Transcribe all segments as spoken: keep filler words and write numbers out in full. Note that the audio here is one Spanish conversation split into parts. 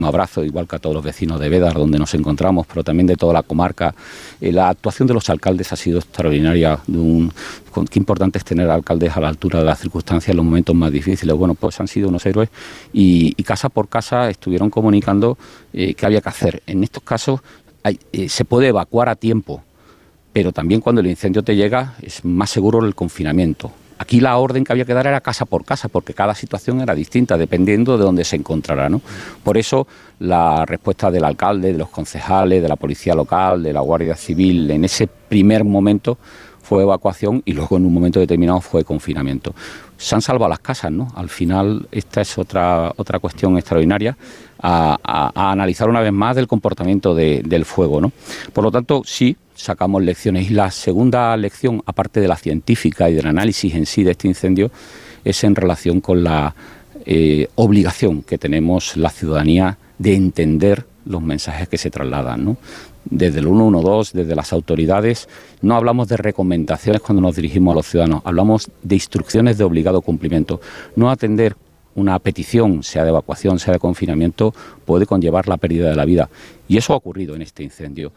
Un abrazo, igual que a todos los vecinos de Bédar, donde nos encontramos, pero también de toda la comarca. Eh, la actuación de los alcaldes ha sido extraordinaria. De un, qué importante es tener alcaldes a la altura de las circunstancias en los momentos más difíciles. Bueno, pues han sido unos héroes y, y casa por casa estuvieron comunicando eh, qué había que hacer. En estos casos hay, eh, se puede evacuar a tiempo, pero también cuando el incendio te llega es más seguro el confinamiento. Aquí la orden que había que dar era casa por casa, porque cada situación era distinta, dependiendo de dónde se encontrara, ¿no? Por eso la respuesta del alcalde, de los concejales, de la policía local, de la Guardia Civil, en ese primer momento fue evacuación y luego en un momento determinado fue confinamiento. Se han salvado las casas, ¿no? Al final esta es otra, otra cuestión extraordinaria a, a, a analizar una vez más del comportamiento de, del fuego, ¿no? Por lo tanto, sí, sacamos lecciones. Y la segunda lección, aparte de la científica y del análisis en sí de este incendio, es en relación con la eh, obligación que tenemos la ciudadanía de entender los mensajes que se trasladan, ¿no? Desde el ciento doce, desde las autoridades, no hablamos de recomendaciones cuando nos dirigimos a los ciudadanos, hablamos de instrucciones de obligado cumplimiento. No atender una petición, sea de evacuación, sea de confinamiento, puede conllevar la pérdida de la vida. Y eso ha ocurrido en este incendio.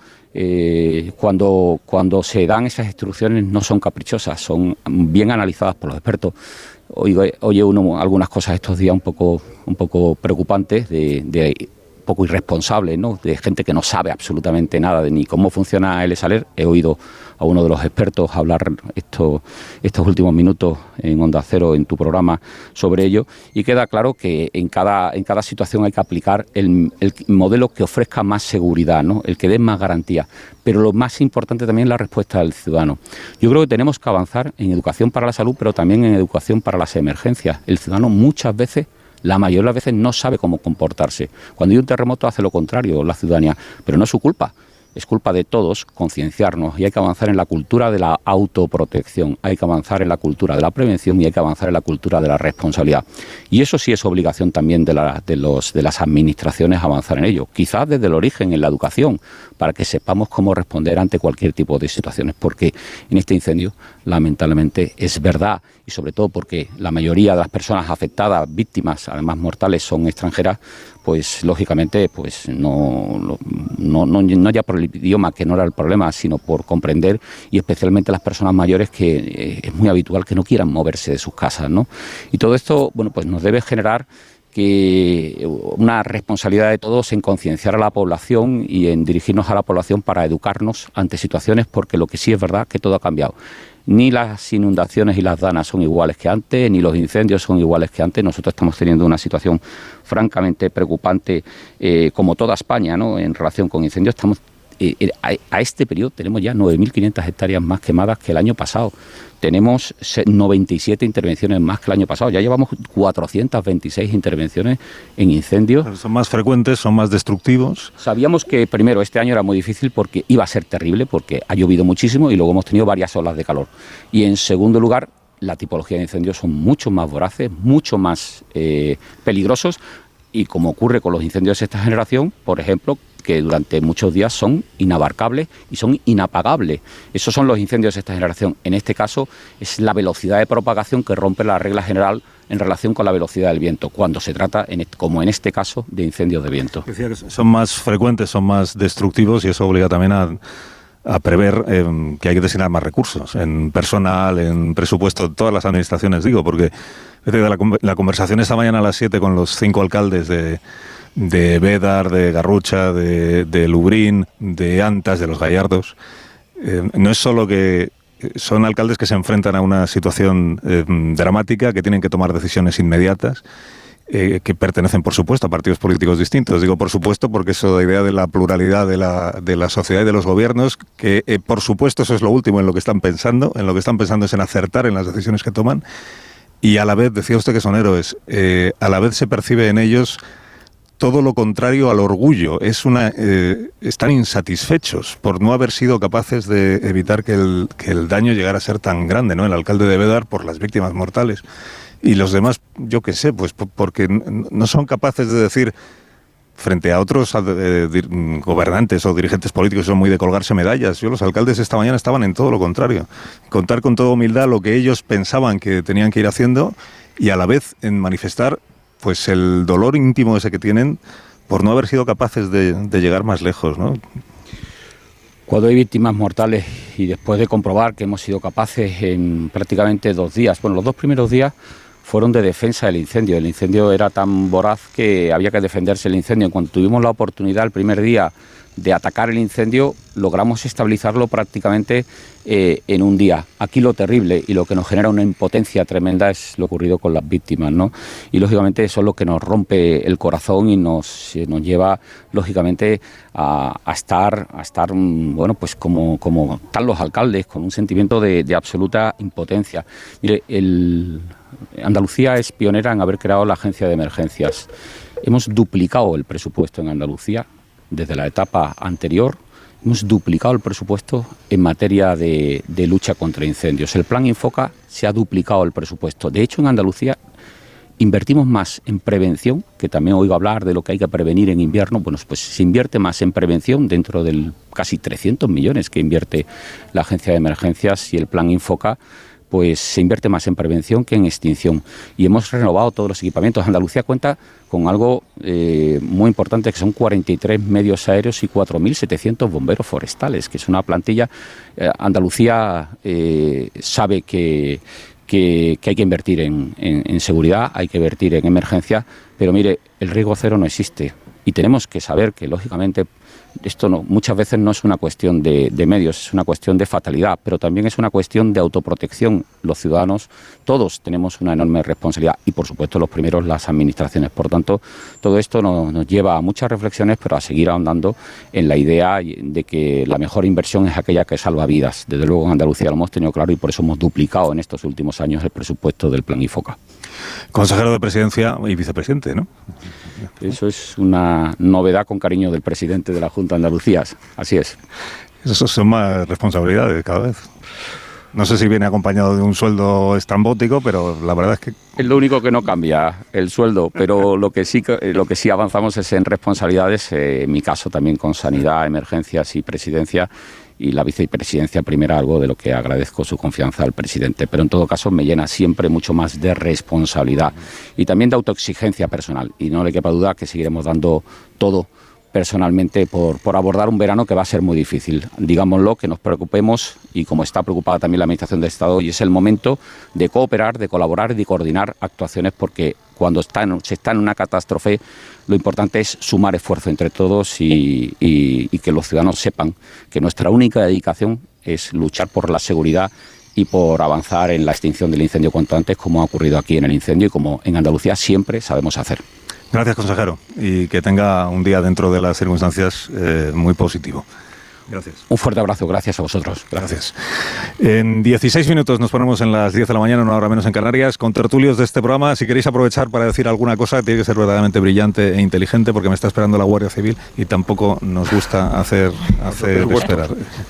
Eh, cuando, cuando se dan esas instrucciones no son caprichosas, son bien analizadas por los expertos. Oye, oye uno algunas cosas estos días un poco, un poco preocupantes, de, de poco irresponsables, ¿no? De gente que no sabe absolutamente nada de ni cómo funciona el ESALER. He oído a uno de los expertos hablar esto, estos últimos minutos en Onda Cero, en tu programa, sobre ello, y queda claro que en cada, en cada situación hay que aplicar el, el modelo que ofrezca más seguridad, ¿no? El que dé más garantía. Pero lo más importante también es la respuesta del ciudadano. Yo creo que tenemos que avanzar en educación para la salud, pero también en educación para las emergencias. El ciudadano muchas veces, la mayoría de las veces, no sabe cómo comportarse. Cuando hay un terremoto hace lo contrario la ciudadanía, pero no es su culpa. Es culpa de todos concienciarnos y hay que avanzar en la cultura de la autoprotección, hay que avanzar en la cultura de la prevención y hay que avanzar en la cultura de la responsabilidad. Y eso sí es obligación también de, la, de, los, de las administraciones avanzar en ello, quizás desde el origen en la educación, para que sepamos cómo responder ante cualquier tipo de situaciones, porque en este incendio lamentablemente es verdad, y sobre todo porque la mayoría de las personas afectadas, víctimas, además mortales, son extranjeras, pues lógicamente pues no, no, no, no ya por el idioma, que no era el problema, sino por comprender, y especialmente las personas mayores, que eh, es muy habitual que no quieran moverse de sus casas, ¿no? Y todo esto, bueno, pues nos debe generar que una responsabilidad de todos en concienciar a la población y en dirigirnos a la población para educarnos ante situaciones, porque lo que sí es verdad que todo ha cambiado. Ni las inundaciones y las danas son iguales que antes, ni los incendios son iguales que antes. Nosotros estamos teniendo una situación francamente preocupante, eh, como toda España, ¿no? En relación con incendios, estamos eh, a, a este periodo tenemos ya nueve mil quinientas hectáreas más quemadas que el año pasado. Tenemos noventa y siete intervenciones más que el año pasado. Ya llevamos cuatrocientas veintiséis intervenciones en incendios. Pero son más frecuentes, son más destructivos. Sabíamos que primero este año era muy difícil porque iba a ser terrible, porque ha llovido muchísimo y luego hemos tenido varias olas de calor. Y en segundo lugar, la tipología de incendios son mucho más voraces, mucho más eh, peligrosos, y como ocurre con los incendios de esta generación, por ejemplo, que durante muchos días son inabarcables y son inapagables. Esos son los incendios de esta generación. En este caso es la velocidad de propagación que rompe la regla general en relación con la velocidad del viento, cuando se trata, en este, como en este caso, de incendios de viento. Decía que son más frecuentes, son más destructivos, y eso obliga también a, a prever eh, que hay que destinar más recursos en personal, en presupuesto, todas las administraciones, digo, porque la, la conversación esta mañana a las siete con los cinco alcaldes de de Bédar, de Garrucha, de, de Lubrín, de Antas, de Los Gallardos, eh, no es solo que son alcaldes que se enfrentan a una situación eh, dramática, que tienen que tomar decisiones inmediatas, eh, que pertenecen, por supuesto, a partidos políticos distintos. Digo por supuesto porque eso da idea de la pluralidad de la, de la sociedad y de los gobiernos, que eh, por supuesto eso es lo último en lo que están pensando, en lo que están pensando es en acertar en las decisiones que toman, y a la vez, decía usted que son héroes, eh, a la vez se percibe en ellos todo lo contrario al orgullo. Es una, eh, están insatisfechos por no haber sido capaces de evitar que el, que el daño llegara a ser tan grande, ¿no? El alcalde de Bédar por las víctimas mortales. Y los demás, yo qué sé, pues porque no son capaces de decir, frente a otros eh, gobernantes o dirigentes políticos, son muy de colgarse medallas. Yo, los alcaldes esta mañana estaban en todo lo contrario. Contar con toda humildad lo que ellos pensaban que tenían que ir haciendo, y a la vez en manifestar pues el dolor íntimo ese que tienen por no haber sido capaces de, de llegar más lejos, ¿no? Cuando hay víctimas mortales y después de comprobar que hemos sido capaces en prácticamente dos días, bueno, los dos primeros días fueron de defensa del incendio. El incendio era tan voraz que había que defenderse del incendio. Cuando tuvimos la oportunidad el primer día de atacar el incendio, logramos estabilizarlo prácticamente eh, en un día. Aquí lo terrible y lo que nos genera una impotencia tremenda es lo ocurrido con las víctimas, ¿no? Y lógicamente eso es lo que nos rompe el corazón y nos, nos lleva lógicamente a, a estar, a estar bueno, pues como, como están los alcaldes, con un sentimiento de, de absoluta impotencia. Mire, el, Andalucía es pionera en haber creado la agencia de emergencias. Hemos duplicado el presupuesto en Andalucía. Desde la etapa anterior hemos duplicado el presupuesto en materia de, de lucha contra incendios. El Plan Infoca se ha duplicado el presupuesto. De hecho, en Andalucía invertimos más en prevención, que también oigo hablar de lo que hay que prevenir en invierno. Bueno, pues se invierte más en prevención dentro del casi trescientos millones que invierte la Agencia de Emergencias y el Plan Infoca. Pues se invierte más en prevención que en extinción. Y hemos renovado todos los equipamientos. Andalucía cuenta con algo eh, muy importante, que son cuarenta y tres medios aéreos y cuatro mil setecientos bomberos forestales, que es una plantilla. Eh, Andalucía eh, sabe que, que, que hay que invertir en, en, en seguridad, hay que invertir en emergencia, pero mire, el riesgo cero no existe. Y tenemos que saber que, lógicamente, esto no, muchas veces no es una cuestión de, de medios, es una cuestión de fatalidad, pero también es una cuestión de autoprotección. Los ciudadanos, todos tenemos una enorme responsabilidad y, por supuesto, los primeros, las administraciones. Por tanto, todo esto nos, nos lleva a muchas reflexiones, pero a seguir ahondando en la idea de que la mejor inversión es aquella que salva vidas. Desde luego, en Andalucía lo hemos tenido claro y por eso hemos duplicado en estos últimos años el presupuesto del Plan Infoca. Consejero de Presidencia y vicepresidente, ¿no? Eso es una novedad con cariño del presidente de la Junta de Andalucía. Así es. Eso son más responsabilidades cada vez. No sé si viene acompañado de un sueldo estrambótico, pero la verdad es que... Es lo único que no cambia, el sueldo, pero lo que sí, lo que sí avanzamos es en responsabilidades, eh, en mi caso también con sanidad, emergencias y presidencia, y la vicepresidencia primera, algo de lo que agradezco su confianza al presidente. Pero en todo caso me llena siempre mucho más de responsabilidad y también de autoexigencia personal. Y no le quepa duda que seguiremos dando todo personalmente por, por abordar un verano que va a ser muy difícil. Digámoslo, que nos preocupemos, y como está preocupada también la Administración del Estado, y es el momento de cooperar, de colaborar y de coordinar actuaciones, porque cuando está en, se está en una catástrofe, lo importante es sumar esfuerzo entre todos y, y, y que los ciudadanos sepan que nuestra única dedicación es luchar por la seguridad y por avanzar en la extinción del incendio cuanto antes, como ha ocurrido aquí en el incendio y como en Andalucía siempre sabemos hacer. Gracias, consejero, y que tenga un día dentro de las circunstancias eh, muy positivo. Gracias. Un fuerte abrazo, gracias a vosotros. Gracias. En dieciséis minutos nos ponemos en las diez de la mañana, una hora menos en Canarias, con tertulios de este programa. Si queréis aprovechar para decir alguna cosa, tiene que ser verdaderamente brillante e inteligente, porque me está esperando la Guardia Civil y tampoco nos gusta hacer, hacer esperar.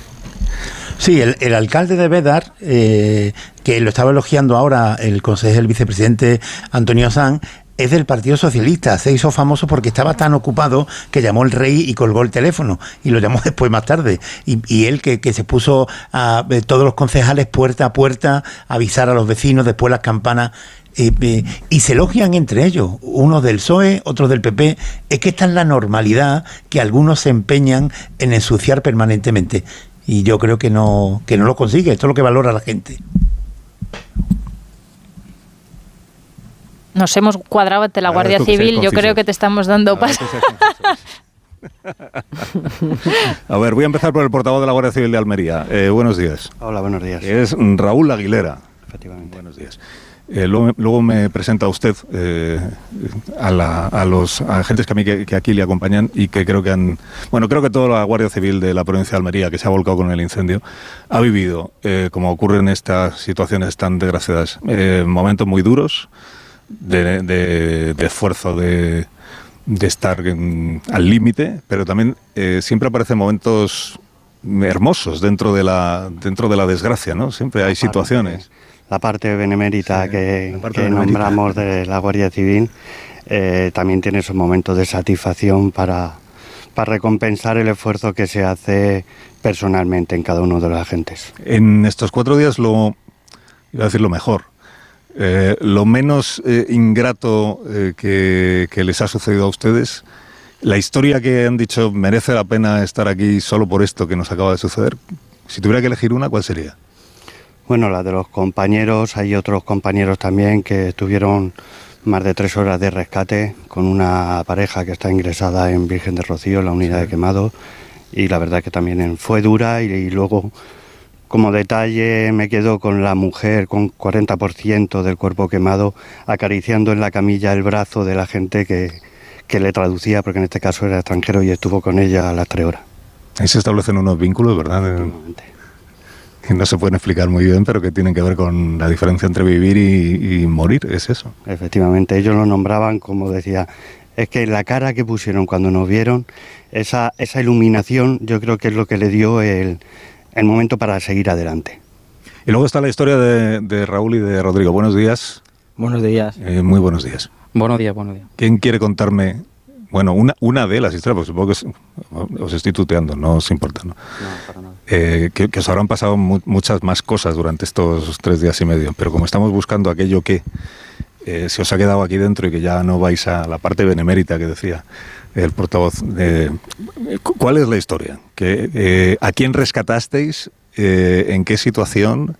Sí, el, el alcalde de Bédar, eh, que lo estaba elogiando ahora el consejero, el vicepresidente Antonio Sanz, es del Partido Socialista. Se hizo famoso porque estaba tan ocupado que llamó el rey y colgó el teléfono, y lo llamó después más tarde. Y, y él que, que se puso a eh, todos los concejales puerta a puerta a avisar a los vecinos, después las campanas, eh, eh, y se elogian entre ellos, unos del P S O E, otros del P P. Es que esta es la normalidad que algunos se empeñan en ensuciar permanentemente, y yo creo que no, que no lo consigue. Esto es lo que valora la gente. Nos hemos cuadrado ante la Guardia Civil. Yo creo que te estamos dando paso. A ver, voy a empezar por el portavoz de la Guardia Civil de Almería. Eh, buenos días. Hola, buenos días. Es Raúl Aguilera. Efectivamente. Buenos días. Eh, luego, luego me presenta usted eh, a, la, a los agentes que a mí que, que aquí le acompañan y que creo que han... Bueno, creo que toda la Guardia Civil de la provincia de Almería, que se ha volcado con el incendio, ha vivido, eh, como ocurre en estas situaciones tan desgraciadas, eh, momentos muy duros, De, de, de esfuerzo, de, de estar en, al límite, pero también eh, siempre aparecen momentos hermosos dentro de la dentro de la desgracia, ¿no? Siempre hay la situaciones. Parte, la parte benemérita sí, que, parte que benemérita. nombramos de la Guardia Civil eh, también tiene esos momentos de satisfacción para, para recompensar el esfuerzo que se hace personalmente en cada uno de los agentes. En estos cuatro días lo, iba a decir lo mejor, Eh, lo menos eh, ingrato eh, que, que les ha sucedido a ustedes, La historia que han dicho merece la pena estar aquí solo por esto que nos acaba de suceder. Si tuviera que elegir una, ¿cuál sería? Bueno, la de los compañeros, hay otros compañeros también que tuvieron más de tres horas de rescate con una pareja que está ingresada en Virgen de Rocío, en la unidad de quemados, y la verdad que también fue dura. Y, y luego, como detalle, me quedo con la mujer con cuarenta por ciento del cuerpo quemado, acariciando en la camilla el brazo de la gente que, que le traducía, porque en este caso era extranjero y estuvo con ella a las tres horas. Ahí se establecen unos vínculos, ¿verdad? Que no se pueden explicar muy bien, pero que tienen que ver con la diferencia entre vivir y, y morir, es eso. Efectivamente, ellos lo nombraban, como decía, es que la cara que pusieron cuando nos vieron, esa, esa iluminación, yo creo que es lo que le dio el, el momento para seguir adelante. Y luego está la historia de, de Raúl y de Rodrigo. Buenos días. Buenos días. Eh, muy buenos días. Buenos días, buenos días. ¿Quién quiere contarme? Bueno, una, una de las historias, porque supongo que os, os estoy tuteando, no os importa, ¿no? No, para nada. Eh, que, que os habrán pasado mu muchas más cosas durante estos tres días y medio, pero como estamos buscando aquello que eh, se os ha quedado aquí dentro y que ya no vais a la parte benemérita que decía el portavoz, eh, ¿cuál es la historia? ¿Que, eh, ¿A quién rescatasteis? Eh, ¿En qué situación?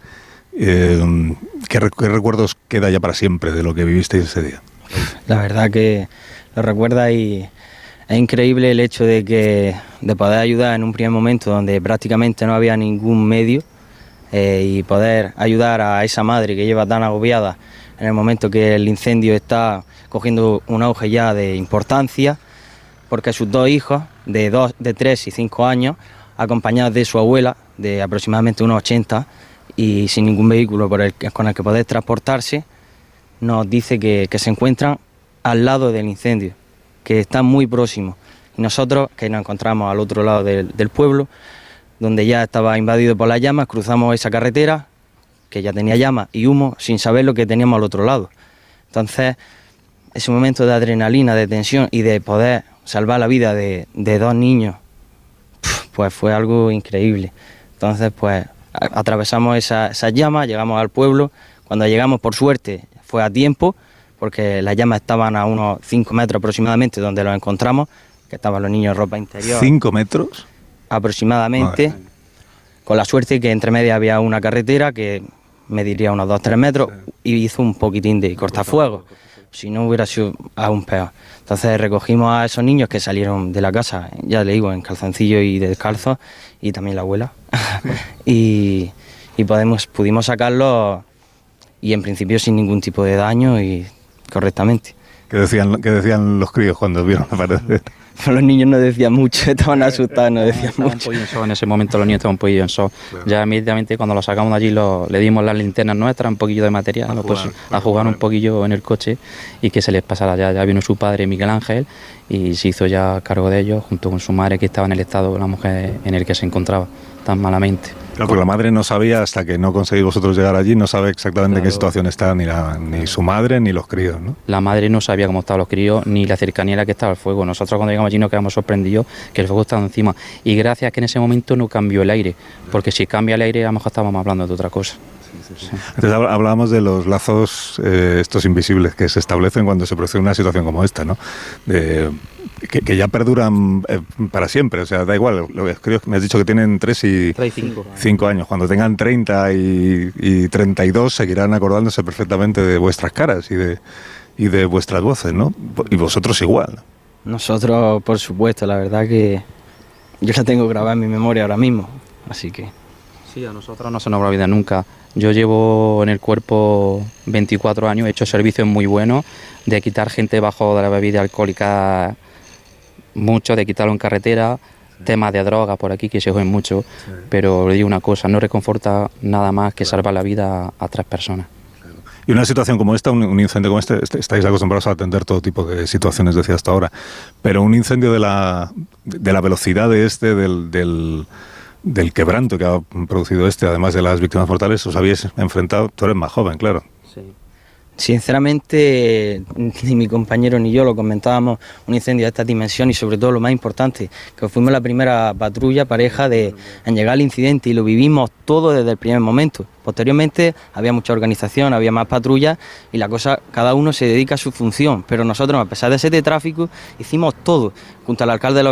Eh, ¿qué, ¿Qué recuerdos queda ya para siempre de lo que vivisteis ese día? La verdad que lo recuerda y es increíble el hecho de que de poder ayudar en un primer momento donde prácticamente no había ningún medio eh, y poder ayudar a esa madre que lleva tan agobiada en el momento que el incendio está cogiendo un auge ya de importancia, porque sus dos hijos de dos, de tres y cinco años, acompañados de su abuela de aproximadamente unos ochenta y sin ningún vehículo por el, con el que poder transportarse, nos dice que, que se encuentran al lado del incendio, que está muy próximo. Y nosotros, que nos encontramos al otro lado del, del pueblo, donde ya estaba invadido por las llamas, cruzamos esa carretera, que ya tenía llamas y humo, sin saber lo que teníamos al otro lado. Entonces, ese momento de adrenalina, de tensión y de poder salvar la vida de, de dos niños, pues fue algo increíble. Entonces, pues, atravesamos esa, esas llamas, llegamos al pueblo. Cuando llegamos, por suerte, fue a tiempo, porque las llamas estaban a unos cinco metros aproximadamente donde los encontramos, que estaban los niños en ropa interior. ¿Cinco metros? Aproximadamente, Madre. Con la suerte que entre medio había una carretera que mediría unos dos a tres metros y hizo un poquitín de cortafuegos, si no hubiera sido aún peor. Entonces recogimos a esos niños que salieron de la casa, ya le digo, en calzoncillo y descalzos, y también la abuela, y, y podemos, pudimos sacarlos y en principio sin ningún tipo de daño y correctamente. ¿Qué decían, qué decían los críos cuando vieron aparecer? Los niños no decían mucho, estaban asustados, no decían mucho. En ese momento los niños estaban un poquillo en shock. Claro. Ya inmediatamente cuando los sacamos de allí lo, le dimos las linternas nuestras, un poquillo de material, a, pues, jugar, a jugar un poquillo en el coche y que se les pasara ya. Ya vino su padre Miguel Ángel y se hizo ya cargo de ellos junto con su madre, que estaba en el estado, la mujer en el que se encontraba tan malamente. Claro, porque la madre no sabía, hasta que no conseguís vosotros llegar allí, no sabe exactamente claro. en qué situación está ni, la, ni su madre ni los críos, ¿no? La madre no sabía cómo estaban los críos ni la cercanía en la que estaba el fuego. Nosotros cuando llegamos allí nos quedamos sorprendidos que el fuego estaba encima. Y gracias a que en ese momento no cambió el aire, porque si cambia el aire a lo mejor estábamos hablando de otra cosa. Sí, sí, sí. Entonces hablábamos de los lazos eh, estos invisibles que se establecen cuando se produce una situación como esta, ¿no? De, que, que ya perduran eh, para siempre, o sea, da igual. Lo que creo que me has dicho que tienen tres y cinco, cinco años. Cuando tengan treinta y, y treinta y dos seguirán acordándose perfectamente de vuestras caras y de, y de vuestras voces, ¿no? Y vosotros igual. Nosotros, por supuesto, la verdad que yo la tengo grabada en mi memoria ahora mismo, así que... Sí, a nosotros no se nos va a olvidar nunca. Yo llevo en el cuerpo veinticuatro años, he hecho servicios muy buenos de quitar gente bajo de la bebida alcohólica, mucho, de quitarlo en carretera, sí. temas de drogas por aquí que se oyen mucho, sí. pero le digo una cosa, no reconforta nada más que claro. salvar la vida a tres personas. Y una situación como esta, un, un incendio como este, estáis acostumbrados a atender todo tipo de situaciones, decía hasta ahora, pero un incendio de la, de la velocidad de este, del... del del quebranto que ha producido este, además de las víctimas mortales, os habéis enfrentado, tú eres más joven, claro. Sí. Sinceramente, ni mi compañero ni yo lo comentábamos, un incendio de esta dimensión y sobre todo lo más importante, que fuimos la primera patrulla pareja de, en llegar al incidente y lo vivimos todo desde el primer momento. Posteriormente había mucha organización, había más patrullas y la cosa, cada uno se dedica a su función, pero nosotros, a pesar de ser de tráfico, hicimos todo, junto al alcalde de la